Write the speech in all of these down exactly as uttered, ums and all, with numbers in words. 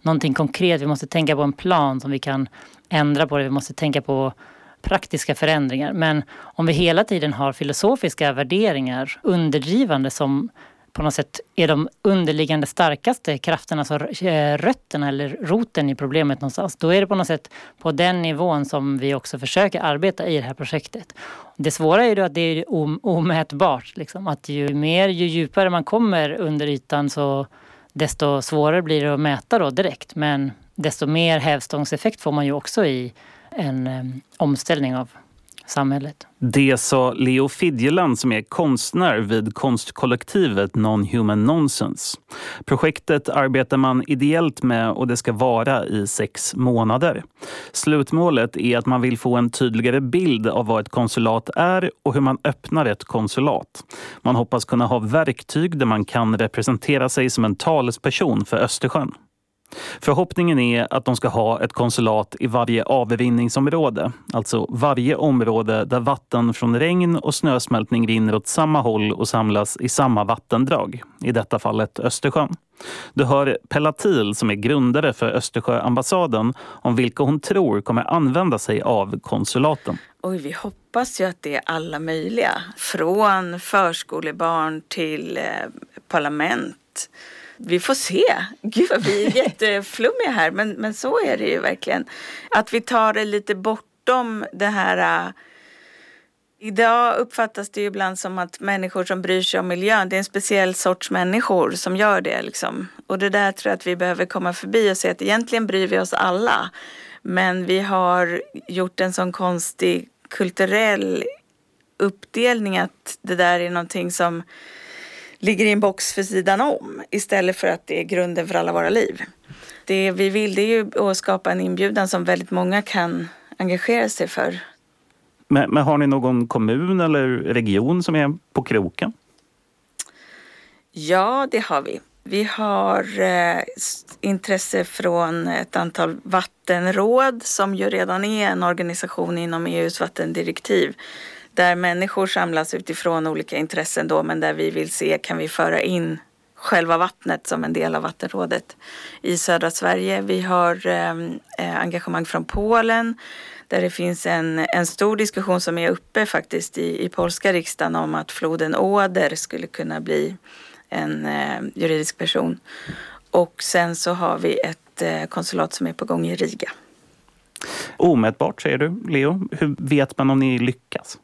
någonting konkret. Vi måste tänka på en plan som vi kan ändra på det. Vi måste tänka på praktiska förändringar. Men om vi hela tiden har filosofiska värderingar underdrivande som på något sätt är de underliggande starkaste krafterna, alltså rötterna eller roten i problemet någonstans, då är det på något sätt på den nivån som vi också försöker arbeta i det här projektet. Det svåra är ju då att det är omätbart. Liksom. Att ju mer, ju djupare man kommer under ytan så desto svårare blir det att mäta då direkt. Men desto mer hävstångseffekt får man ju också i en um, omställning av samhället. Det sa Leo Fidjeland som är konstnär vid konstkollektivet Non-Human Nonsense. Projektet arbetar man ideellt med och det ska vara i sex månader. Slutmålet är att man vill få en tydligare bild av vad ett konsulat är och hur man öppnar ett konsulat. Man hoppas kunna ha verktyg där man kan representera sig som en talesperson för Östersjön. Förhoppningen är att de ska ha ett konsulat i varje avrinningsområde, alltså varje område där vatten från regn och snösmältning rinner åt samma håll och samlas i samma vattendrag, i detta fallet Östersjön. Du hör Pelatil som är grundare för Östersjöambassaden om vilka hon tror kommer använda sig av konsulaten. Oj, vi hoppas ju att det är alla möjliga, från förskolebarn till eh, parlament. Vi får se. Gud vad vi är jätteflummiga här. Men, men så är det ju verkligen. Att vi tar det lite bortom det här. Uh, idag uppfattas det ju ibland som att människor som bryr sig om miljön. Det är en speciell sorts människor som gör det. Liksom. Och det där tror jag att vi behöver komma förbi och se att egentligen bryr vi oss alla. Men vi har gjort en sån konstig kulturell uppdelning att det där är någonting som ligger i en box för sidan om istället för att det är grunden för alla våra liv. Det vi vill det är ju att skapa en inbjudan som väldigt många kan engagera sig för. Men, men har ni någon kommun eller region som är på kroken? Ja, det har vi. Vi har eh, intresse från ett antal vattenråd som ju redan är en organisation inom E U:s vattendirektiv. Där människor samlas utifrån olika intressen då, men där vi vill se kan vi föra in själva vattnet som en del av vattenrådet i södra Sverige. Vi har eh, engagemang från Polen där det finns en, en stor diskussion som är uppe faktiskt i, i polska riksdagen om att floden Oder skulle kunna bli en eh, juridisk person. Och sen så har vi ett eh, konsulat som är på gång i Riga. Omätbart säger du, Leo. Hur vet man om ni lyckas?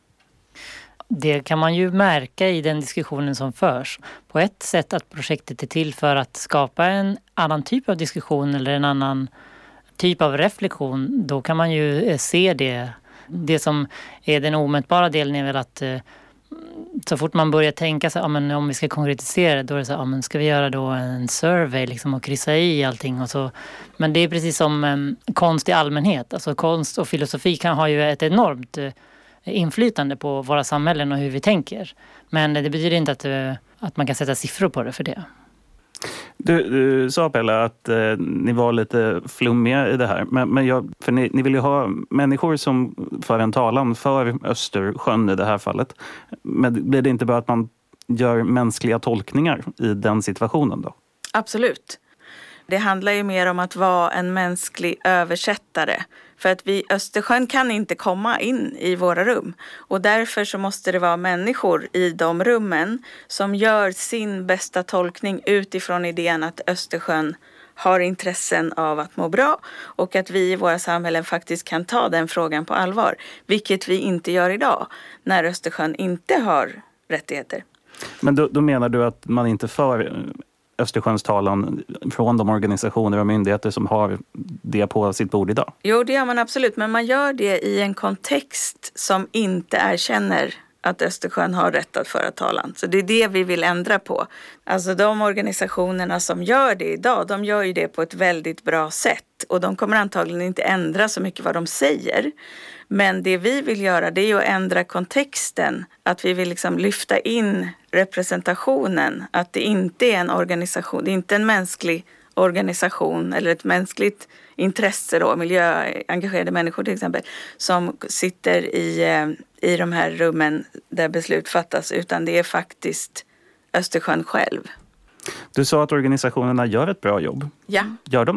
Det kan man ju märka i den diskussionen som förs. På ett sätt att projektet är till för att skapa en annan typ av diskussion eller en annan typ av reflektion. Då kan man ju se det. Det som är den omätbara delen är väl att så fort man börjar tänka sig, ja, men om vi ska konkretisera det, då är det så, ja, men ska vi göra då en survey liksom och kryssa i allting och så. Men det är precis som um, konst i allmänhet. Alltså konst och filosofi kan ha ju ett enormt uh, inflytande på våra samhällen och hur vi tänker. Men det betyder inte att, uh, att man kan sätta siffror på det för det. Du, du sa, Pella, att eh, ni var lite flummiga i det här. Men, men jag, för ni, ni vill ju ha människor som för en talan för Östersjön i det här fallet. Men blir det inte bara att man gör mänskliga tolkningar i den situationen då? Absolut. Det handlar ju mer om att vara en mänsklig översättare. För att vi, Östersjön kan inte komma in i våra rum. Och därför så måste det vara människor i de rummen som gör sin bästa tolkning utifrån idén att Östersjön har intressen av att må bra. Och att vi i våra samhällen faktiskt kan ta den frågan på allvar. Vilket vi inte gör idag när Östersjön inte har rättigheter. Men då, då menar du att man inte för Östersjöns talan från de organisationer och myndigheter som har det på sitt bord idag? Jo, det gör man absolut. Men man gör det i en kontext som inte erkänner att Östersjön har rätt att föra talan. Så det är det vi vill ändra på. Alltså de organisationerna som gör det idag, de gör ju det på ett väldigt bra sätt. Och de kommer antagligen inte ändra så mycket vad de säger. Men det vi vill göra, det är ju att ändra kontexten. Att vi vill liksom lyfta in representationen. Att det inte är en organisation, det är inte en mänsklig organisation eller ett mänskligt intresse då, miljöengagerade människor till exempel, som sitter i, i de här rummen där beslut fattas, utan det är faktiskt Östersjön själv. Du sa att organisationerna gör ett bra jobb. Ja. Gör de